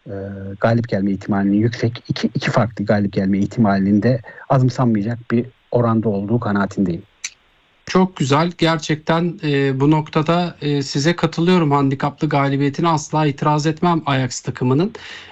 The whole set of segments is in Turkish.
galip gelme ihtimalinin yüksek. İki farklı galip gelme ihtimalinin de azımsanmayacak bir oranda olduğu kanaatindeyim. Çok güzel. Gerçekten bu noktada size katılıyorum. Handikaplı galibiyetine asla itiraz etmem Ajax takımının.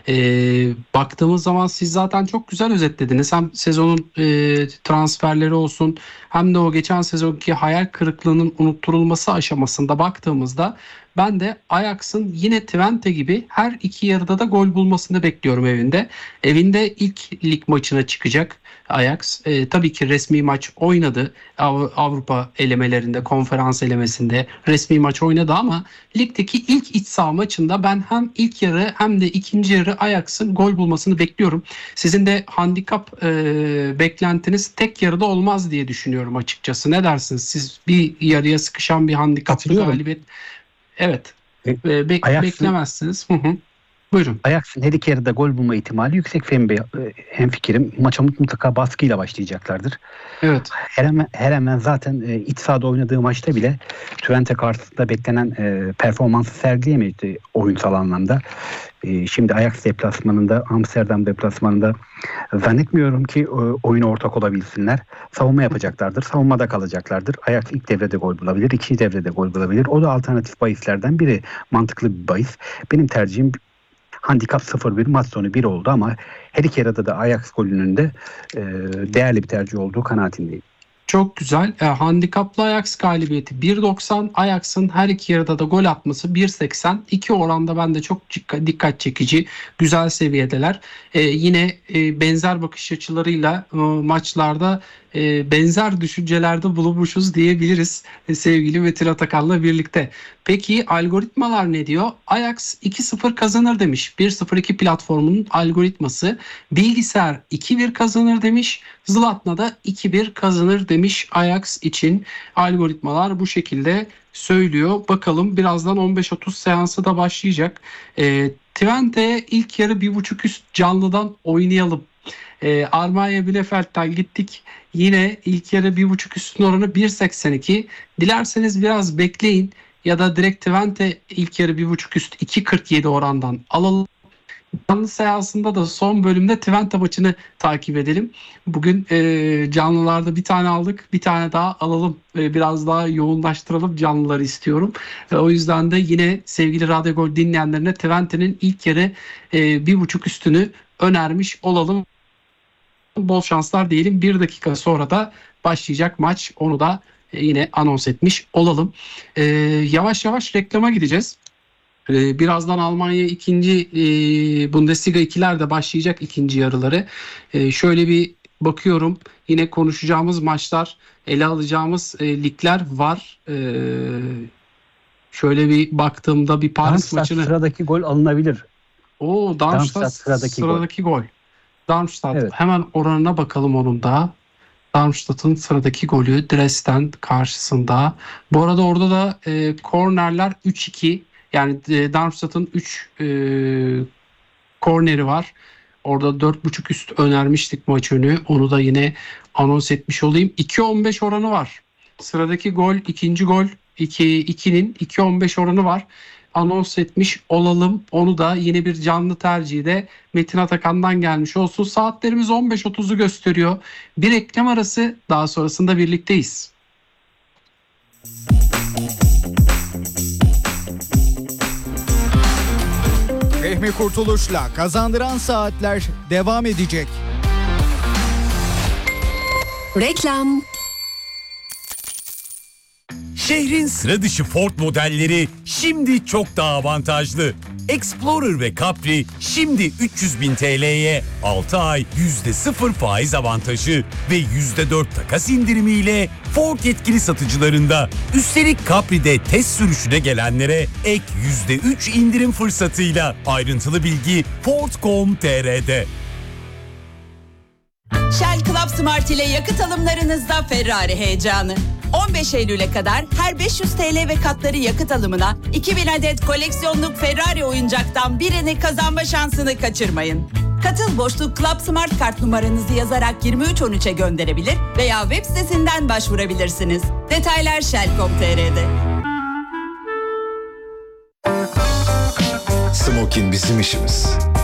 Baktığımız zaman siz zaten çok güzel özetlediniz. Hem sezonun transferleri olsun hem de o geçen sezonki hayal kırıklığının unutturulması aşamasında baktığımızda ben de Ajax'ın yine Twente gibi her iki yarıda da gol bulmasını bekliyorum evinde. Evinde ilk lig maçına çıkacak Ajax. Tabii ki resmi maç oynadı. Avrupa elemelerinde, konferans elemesinde resmi maç oynadı ama ligdeki ilk iç saha maçında ben hem ilk yarı hem de ikinci yarı Ajax'ın gol bulmasını bekliyorum. Sizin de handikap beklentiniz tek yarıda olmaz diye düşünüyorum açıkçası. Ne dersiniz? Siz bir yarıya sıkışan bir handikaplı galibiyet. Evet. Beklemezsiniz. Hı. Buyurun. Ajax'ın her iki yarıda gol bulma ihtimali yüksek. Hemfikirim. Maça mutlaka baskıyla başlayacaklardır. Evet. Hemen zaten iç sahada oynadığı maçta bile Twente karşısında beklenen performansı sergileyemedi oyunsal anlamda. Şimdi Ajax deplasmanında, Amsterdam deplasmanında zannetmiyorum ki oyuna ortak olabilsinler. Savunma yapacaklardır. Savunmada kalacaklardır. Ajax ilk devrede gol bulabilir. İkinci devrede gol bulabilir. O da alternatif bahislerden biri. Mantıklı bir bahis. Benim tercihim handikap 0-1, maç sonu 1 oldu ama her iki yarıda da Ajax golünün de değerli bir tercih olduğu kanaatindeyim. Çok güzel. Handikaplı Ajax galibiyeti 1.90. Ajax'ın her iki yarıda da gol atması 1.80. İki oranda bende çok dikkat çekici. Güzel seviyedeler. Yine benzer bakış açılarıyla maçlarda benzer düşüncelerde bulunmuşuz diyebiliriz sevgili Metin Atakan'la birlikte. Peki algoritmalar ne diyor? Ajax 2-0 kazanır demiş. 1-0-2 platformunun algoritması. Bilgisayar 2-1 kazanır demiş. Zlatna da 2-1 kazanır demiş Ajax için. Algoritmalar bu şekilde söylüyor. Bakalım birazdan 15.30 seansı da başlayacak. Twente ilk yarı 1.5 üst canlıdan oynayalım. Armanya Bielefeld'den gittik. Yine ilk yarı 1.5 üstün oranı 1.82. Dilerseniz biraz bekleyin ya da direkt Twente ilk yarı 1.5 üst 2.47 orandan alalım. Canlı seansında da son bölümde Twente maçını takip edelim. Bugün canlılarda bir tane aldık, bir tane daha alalım. Biraz daha yoğunlaştıralım canlıları istiyorum. O yüzden de yine sevgili Radyo Gol dinleyenlerine Twente'nin ilk yarı 1.5 üstünü önermiş olalım. Bol şanslar diyelim. Bir dakika sonra da başlayacak maç. Onu da yine anons etmiş olalım. Yavaş yavaş reklama gideceğiz. Birazdan Almanya ikinci Bundesliga 2'ler de başlayacak ikinci yarıları. Şöyle bir bakıyorum. Yine konuşacağımız maçlar, ele alacağımız ligler var. Şöyle bir baktığımda bir Paris maçını... Sıradaki gol alınabilir. Darmstadt sıradaki gol. Darmstadt. Evet. Hemen oranına bakalım onun da. Darmstadt'ın sıradaki golü Dresden karşısında. Bu arada orada da kornerler 3-2. Yani Darmstadt'ın 3 korneri var. Orada 4.5 üst önermiştik maç önü. Onu da yine anons etmiş olayım. 2.15 oranı var. Sıradaki gol, ikinci gol 2'nin 2.15 oranı var. Anons etmiş olalım. Onu da yine bir canlı tercihi de Metin Atakan'dan gelmiş olsun. Saatlerimiz 15.30'u gösteriyor. Bir reklam arası, daha sonrasında birlikteyiz. Fehmi Kurtuluş'la Kazandıran Saatler devam edecek. Reklam. Şehrin sıra dışı Ford modelleri şimdi çok daha avantajlı. Explorer ve Capri şimdi 300.000 TL'ye 6 ay %0 faiz avantajı ve %4 takas indirimiyle Ford yetkili satıcılarında. Üstelik Capri'de test sürüşüne gelenlere ek %3 indirim fırsatıyla. Ayrıntılı bilgi Ford.com.tr'de. Shell Club Smart ile yakıt alımlarınızda Ferrari heyecanı. 15 Eylül'e kadar her 500 TL ve katları yakıt alımına 2000 adet koleksiyonluk Ferrari oyuncaktan birini kazanma şansını kaçırmayın. Katıl boşluk Club Smart kart numaranızı yazarak 2313'e gönderebilir veya web sitesinden başvurabilirsiniz. Detaylar Shell.com.tr'de. Smokin bizim işimiz.